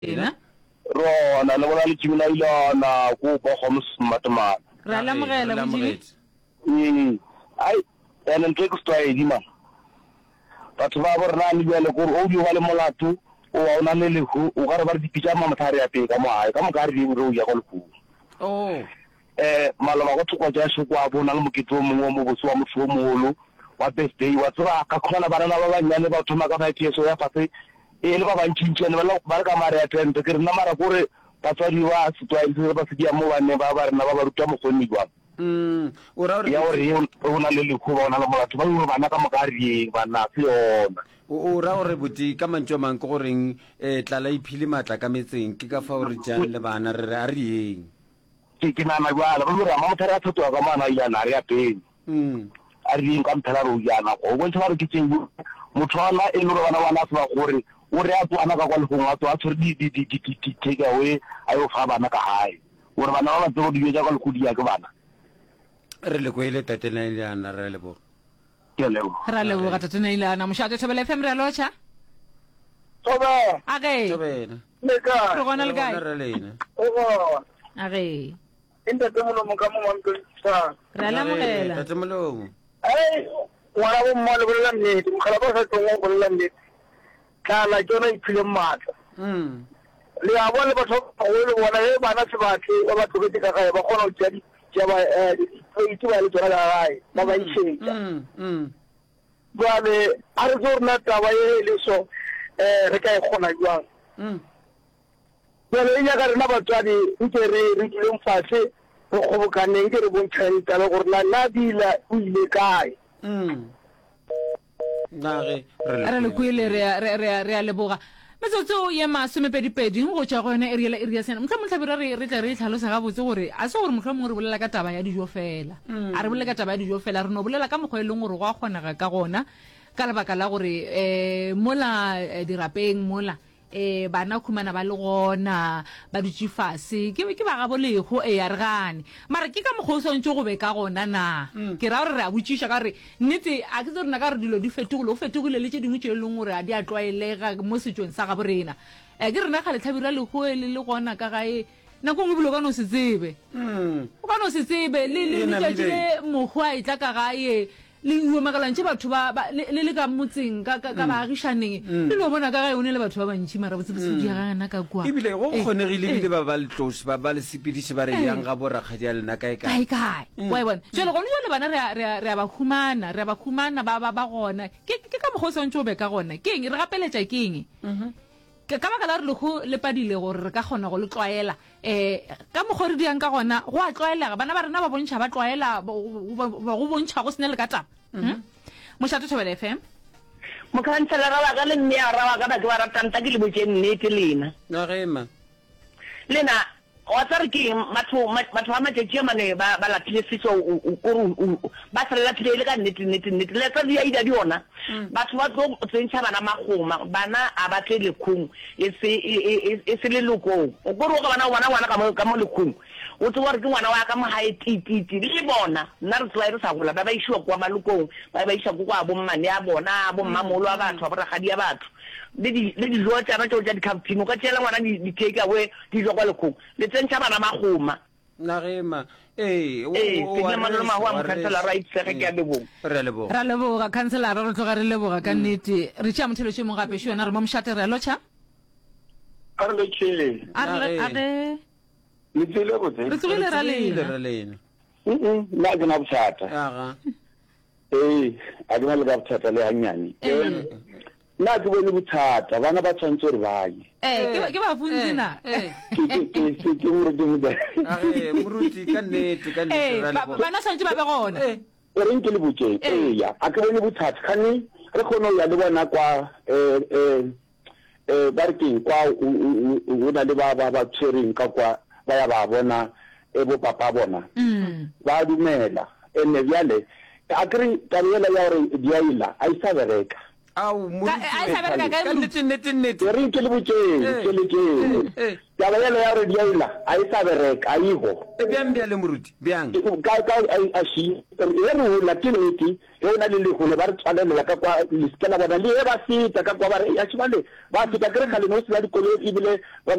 ena rona le bona le tshimela ilana go go go smartman ra la mogela botjini ai ene ntwe go stwa di man batho ba borna le bele go o di wa le molato o wa ona le go o ga re ba di pijama mothare ya peka mo hae ka mo ga re di go ya go le go maloma go tsoko ja sho kwa bona le mokito mongwe mo botse wa motho mogolo wa birthday wa tsaba ka khona bana ba banyane ba thoma ka 5 years ya pase e le ba bantšintšene ba ka mare ya 10 ke rena mara gore batswadi ba setswaile ba se dia mo bane ba rena ba ruta mogonni jwa o ra ya gore o na le lekhuba ona le molatho ba bua bana ka mogari bana se yona o ra gore boti ka mantšo mang ke goreng tlala iphile matla ka metseng ke ka fa o re jang le bana re a re yeng ke nana jwala ba gore ma mothara tsotwa ka mana ya na re ya peng a re yeng ka mphela ro yana go bontse ba re ke tseng motho ana e le bana bana ba gore o re a tswana ka kwa le gongwa tswa tsore di take away ayo fa bana ka hae gore bana ba tlo di ja ka le kudia ke bana re le go ile tatela ile ana re le bo ke leo ra le go tatela ile ana Moshato Thobela FM re locha toba age tobena le ka re gona le kae re lena o age inda tumulo mo ka mo mo tsa ra la mogela tatemolomo ai wala bo mo le bolela nnete mogala ba sa tsong go bolela nnete kala tsona iphile matla le a bona batho ba le bona e bana se batho ba ba tlogetse ka gae ba kgona go tsadi tja ba itse ba le tsona ga gae ba ba itsheka jwale a re zorna taba e le so re ka e kgona jwang jwale e nyaka rena batswadi nke re tlileng fatshe re kgobokaneng ke re bontshang taba gore na dila o ile kae nare re le kuile re a leboga metsotso ye masomepedipedi go tša go yona area sena motlha motlhabira re tle re tlhalosa ga botse gore a se gore motlha mongwe re bolela ka taba ya dijo fela a re bolela ka taba ya dijo fela re no bolela ka mokgwa e leng gore go a kgonaga ka gona ka lebaka la gore mola dirapeng mola bana khumana ba le gona ba dutse fase ke ba ga bolego a re gane mara ke ka mogosong tse go be ka gona na ke ra gore re a botšiša ka re nnete a ke tse rena ka re dilo di fetogile o fetogile le tše dingwe tše e leng gore a di a tlwaelega mo setsong sa ga borena ke rena ga letlhabira legoe le gona ka gae nako ngwe bilo ka no se tsebe o ka no se tsebe le tšatši le mokgwa e tla ka gae le uwe makalantše batho le ka motseng ka baagišaneng le no bona ka gae o ne le batho ba bantši mara botsebosedi ya gana ka kwa ebile go kgonegile ebile ba le tlosi ba le sepediše ba re yang ga borakgadi a lena kae wa e bona jale gone jale bana re a ba khumana ba gona ke ka mokgwa o swantse o be ka gona ke eng re gapeletša ke eng ka baka la re lego le padile gore re ka kgona go le tlwaela ka mokgwa re diang ka gona go a tlwaelega bana ba rena ba bontšha ba tlwaela ba go bontšha go sene le ka taba Moshato Thobela FM mokhanselara wa ka le mme a ra wa ka ba ke ba ratanta ke le botse nnete lena na gema lena wa tsare ke batho ba matšatši a mane ba lapile setso ba sa lapile le ka nnete le tsa di ida di ona batho ba tlo tsentšha bana magoma bana a ba tle lekgong e se le lokong o gore o ka bana ka mo lekgong o tse gore ke ngwana wa ka mo hae tititi le bona nna re tloa re sa gola ba išiwa kwa malokong ba iša ko kwa bommane a bona bommamolo a batho ba boragadi a batho le dijo tsana tseo tša di-captain o ka tšeela ngwana di-take away dijo kwa lekgong le tsentšha bana magoma nagema ra leboga khanselara re tloga re leboga ka nnete re tšea motheletše mo gape šona re mo Mošate re a lotšha re tsogile ra lena nna ke na bothata aga a ke na le ka bothata le gannyane nna ke bone bothata bana ba tshwanetse gore baye ke ba funtsi na ke moruti ka nnete bana tshwanetse ba be gona o reng ke le botseng eya a ke bone bothata kgane re kgone go ya le bona kwa ba re keng kwa o na le ba tshwereng ka kwa ba ya ba bona bo papa bona ba dumela ene bjale a kere tabela ya gore diaila a isa bereka ao a sa bereka kae moruti nnete re ke le botse taba ya le ya re diaila a isa bereka a igo bjang bja le moruti bjang ka a shi re la tiniti e na le go le ba re tswalela ka kwa le skela bona le ba sita ka kwa ba re ya tshwale ba fita kere khale no se la dikolo e bile